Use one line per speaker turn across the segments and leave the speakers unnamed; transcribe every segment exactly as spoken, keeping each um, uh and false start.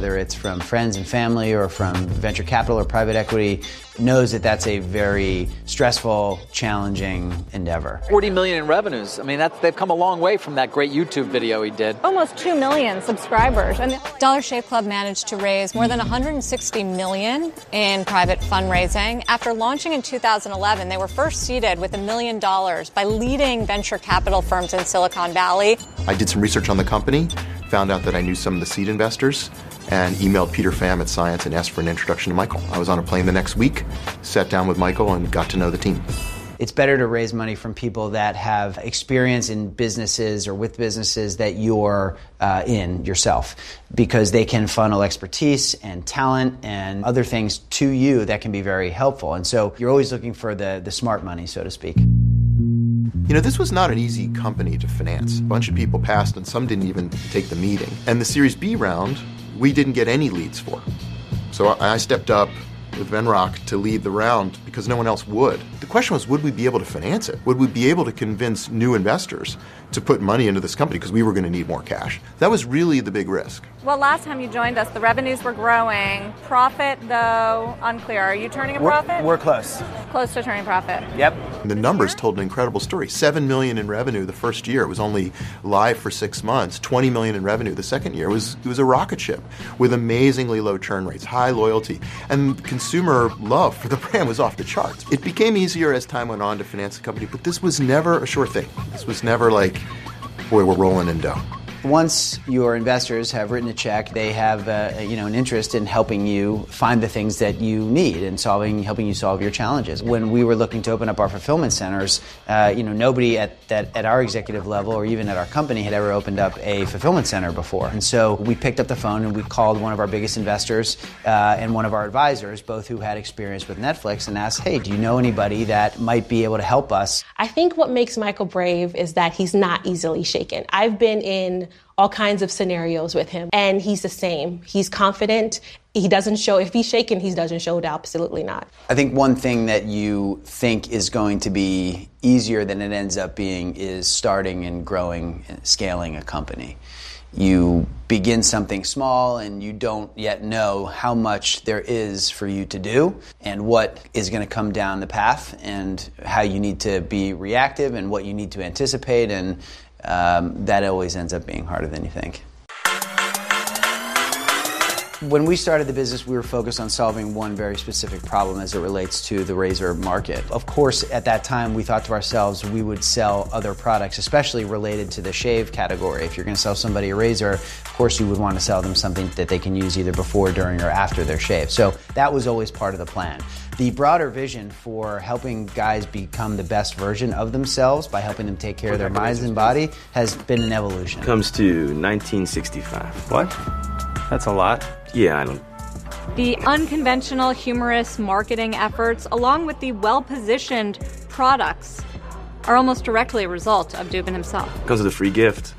whether it's from friends and family or from venture capital or private equity, knows that that's a very stressful, challenging endeavor.
forty million in revenues. I mean, that's, they've come a long way from that great YouTube video he did.
Almost two million subscribers. And Dollar Shave Club managed to raise more than one hundred sixty million in private fundraising. After launching in two thousand eleven, they were first seeded with a million dollars by leading venture capital firms in Silicon Valley.
I did some research on the company, found out that I knew some of the seed investors, and emailed Peter Pham at Science and asked for an introduction to Michael. I was on a plane the next week, sat down with Michael, and got to know the team.
It's better to raise money from people that have experience in businesses or with businesses that you're uh, in yourself, because they can funnel expertise and talent and other things to you that can be very helpful. And so you're always looking for the, the smart money, so to speak.
You know, this was not an easy company to finance. A bunch of people passed, and some didn't even take the meeting. And the Series B round, we didn't get any leads for. So I stepped up with Venrock to lead the round because no one else would. The question was, would we be able to finance it? Would we be able to convince new investors to put money into this company because we were going to need more cash? That was really the big risk.
Well, last time you joined us, the revenues were growing. Profit, though, unclear. Are you turning a profit?
We're, we're close.
Close to turning profit.
Yep.
The numbers told an incredible story. Seven million in revenue the first year. It was only live for six months. Twenty million in revenue the second year. It was it was a rocket ship with amazingly low churn rates, high loyalty, and consumer love for the brand was off the charts. It became easier as time went on to finance the company, but this was never a sure thing. This was never like, boy, we're rolling in dough.
Once your investors have written a check, they have uh, you know an interest in helping you find the things that you need and solving, helping you solve your challenges. When we were looking to open up our fulfillment centers, uh, you know nobody at that at our executive level or even at our company had ever opened up a fulfillment center before. And so we picked up the phone and we called one of our biggest investors uh, and one of our advisors, both who had experience with Netflix, and asked, "Hey, do you know anybody that might be able to help us?"
I think what makes Michael brave is that he's not easily shaken. I've been in all kinds of scenarios with him, and he's the same. He's confident. He doesn't show, if he's shaken, he doesn't show it, absolutely not.
I think one thing that you think is going to be easier than it ends up being is starting and growing and scaling a company. You begin something small and you don't yet know how much there is for you to do and what is going to come down the path and how you need to be reactive and what you need to anticipate, and um, that always ends up being harder than you think. When we started the business, we were focused on solving one very specific problem as it relates to the razor market. Of course, at that time, we thought to ourselves we would sell other products, especially related to the shave category. If you're going to sell somebody a razor, of course you would want to sell them something that they can use either before, during, or after their shave. So that was always part of the plan. The broader vision for helping guys become the best version of themselves by helping them take care of their minds and body has been an evolution.
Comes to nineteen sixty-five.
What? That's a lot.
Yeah, I don't...
The unconventional, humorous marketing efforts, along with the well-positioned products, are almost directly a result of Dubin himself.
Comes with a free gift.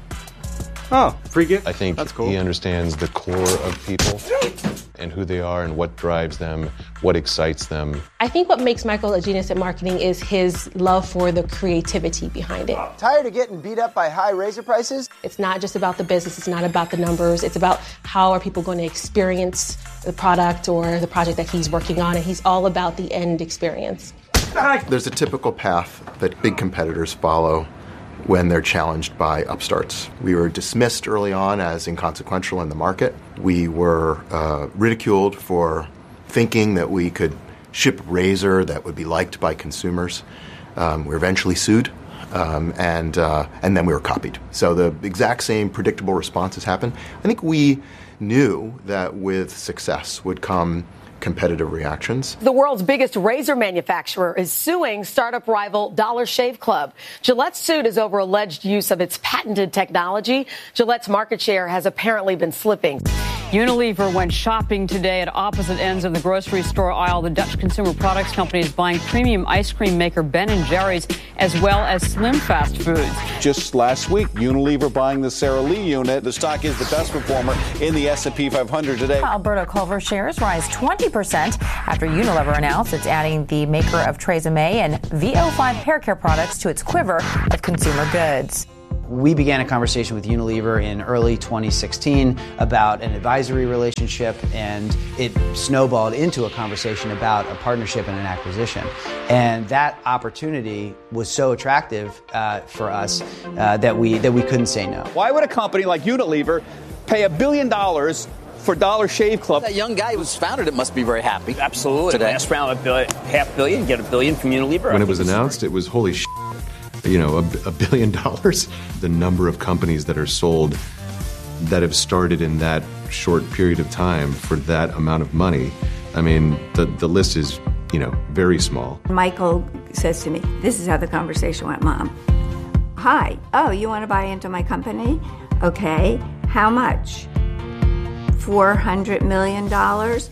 Oh, free gift?
I think
That's cool.
He understands the core of people and who they are and what drives them, what excites them.
I think what makes Michael a genius at marketing is his love for the creativity behind it.
Tired of getting beat up by high razor prices?
It's not just about the business, it's not about the numbers, it's about how are people going to experience the product or the project that he's working on, and he's all about the end experience.
There's a typical path that big competitors follow when they're challenged by upstarts. We were dismissed early on as inconsequential in the market. We were uh, ridiculed for thinking that we could ship razor that would be liked by consumers. Um, we were eventually sued, um, and uh, and then we were copied. So the exact same predictable responses happened. I think we knew that with success would come competitive reactions.
The world's biggest razor manufacturer is suing startup rival Dollar Shave Club. Gillette's suit is over alleged use of its patented technology. Gillette's market share has apparently been slipping.
Unilever went shopping today at opposite ends of the grocery store aisle. The Dutch consumer products company is buying premium ice cream maker Ben and Jerry's as well as Slim Fast Foods.
Just last week, Unilever buying the Sara Lee unit. The stock is the best performer in the S and P five hundred today.
Alberto Culver shares rise twenty percent after Unilever announced it's adding the maker of Tresemme and V O five hair care products to its quiver of consumer goods.
we began a conversation with Unilever in early twenty sixteen about an advisory relationship, and it snowballed into a conversation about a partnership and an acquisition. And that opportunity was so attractive uh, for us uh, that we that we couldn't say no.
Why would a company like Unilever pay a billion dollars for Dollar Shave Club?
That young guy who's founded it must be very happy.
Absolutely.
Today.
Last round, a billion, half billion, get a billion from Unilever.
When it was announced, it was holy shit. You know, a, a billion dollars. The number of companies that are sold that have started in that short period of time for that amount of money. I mean, the, the list is, you know, very small.
Michael says to me, this is how the conversation went, Mom. Hi. Oh, you want to buy into my company? Okay. How much? four hundred million dollars?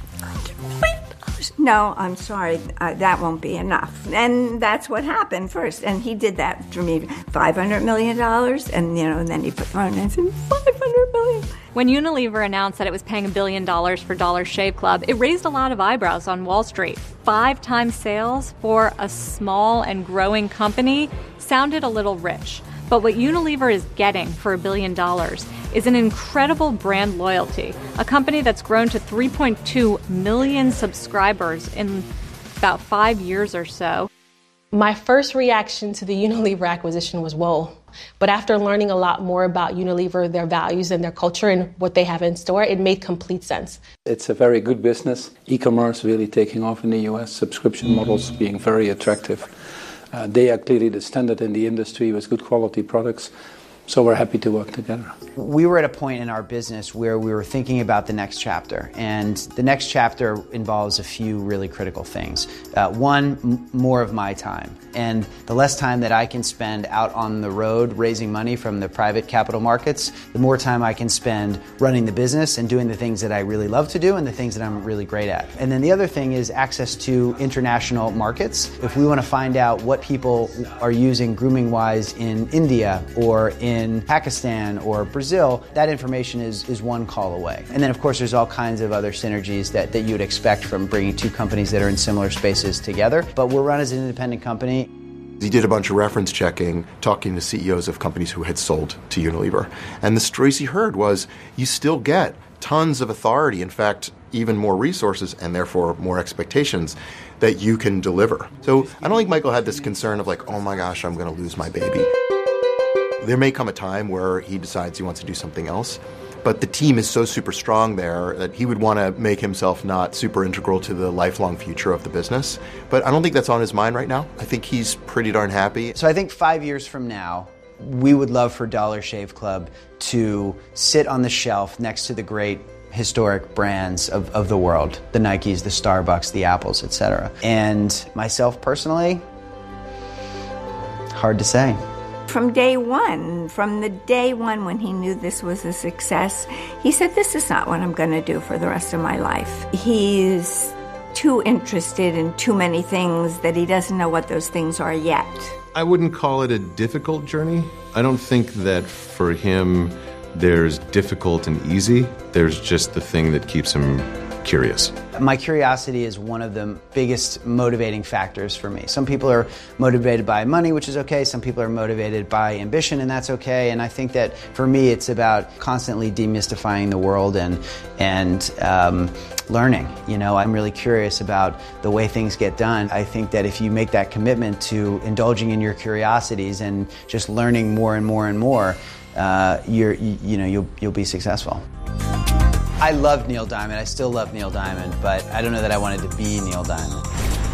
No, I'm sorry, uh, that won't be enough. And that's what happened first. And he did that for me, five hundred million dollars. And, you know, and then he put on and said, five hundred million dollars.
When Unilever announced that it was paying a billion dollars for Dollar Shave Club, it raised a lot of eyebrows on Wall Street. Five times sales for a small and growing company sounded a little rich. But what Unilever is getting for a billion dollars is an incredible brand loyalty, a company that's grown to three point two million subscribers in about five years or so.
My first reaction to the Unilever acquisition was, whoa. But after learning a lot more about Unilever, their values and their culture and what they have in store, it made complete sense.
It's a very good business. E-commerce really taking off in the U S, subscription models being very attractive. Uh, they are clearly the standard in the industry with good quality products. So we're happy to work together.
We were at a point in our business where we were thinking about the next chapter, and the next chapter involves a few really critical things. Uh, one, m- more of my time, and the less time that I can spend out on the road raising money from the private capital markets, the more time I can spend running the business and doing the things that I really love to do and the things that I'm really great at. And then the other thing is access to international markets. If we want to find out what people are using grooming-wise in India or in in Pakistan or Brazil, that information is, is one call away. And then, of course, there's all kinds of other synergies that, that you'd expect from bringing two companies that are in similar spaces together. But we're run as an independent company.
He did a bunch of reference checking, talking to C E Os of companies who had sold to Unilever. And the stories he heard was you still get tons of authority, in fact, even more resources and therefore more expectations that you can deliver. So I don't think Michael had this concern of like, oh my gosh, I'm going to lose my baby. There may come a time where he decides he wants to do something else, but the team is so super strong there that he would want to make himself not super integral to the lifelong future of the business. But I don't think that's on his mind right now. I think he's pretty darn happy.
So I think five years from now, we would love for Dollar Shave Club to sit on the shelf next to the great historic brands of, of the world, the Nikes, the Starbucks, the Apples, et cetera. And myself personally, hard to say.
From day one, from the day one when he knew this was a success, he said, this is not what I'm going to do for the rest of my life. He's too interested in too many things that he doesn't know what those things are yet.
I wouldn't call it a difficult journey. I don't think that for him there's difficult and easy. There's just the thing that keeps him curious.
My curiosity is one of the biggest motivating factors for me. Some people are motivated by money, which is okay. Some people are motivated by ambition, and that's okay. And I think that for me, it's about constantly demystifying the world and and um, learning. You know, I'm really curious about the way things get done. I think that if you make that commitment to indulging in your curiosities and just learning more and more and more, uh, you're you, you know you'll you'll be successful. I loved Neil Diamond. I still love Neil Diamond, but I don't know that I wanted to be Neil Diamond.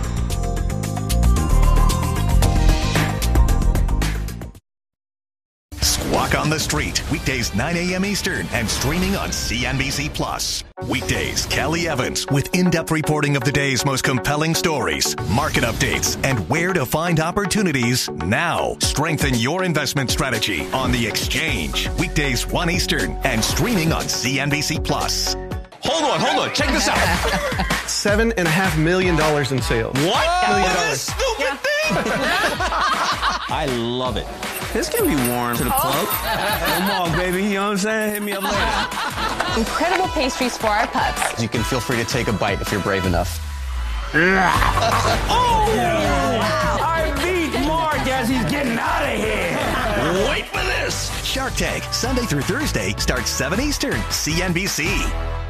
Squawk on the Street, weekdays nine a.m. Eastern and streaming on C N B C Plus. Weekdays, Kelly Evans with in-depth reporting of the day's most compelling stories, market updates, and where to find opportunities now. Strengthen your investment strategy on The Exchange. Weekdays one Eastern and streaming on C N B C Plus.
Hold on, hold on. Check this out. Seven and a half million dollars in sales.
What?
Million
What
dollars.
is stupid
Yeah.
thing?
I love it. This can be worn to the plug. Come on, baby. You know what I'm saying? Hit me up later.
Incredible pastries for our pups.
You can feel free to take a bite if you're brave enough.
Oh! I beat Mark as he's getting out of here. Wait for this. Shark Tank, Sunday through Thursday, starts seven Eastern, C N B C.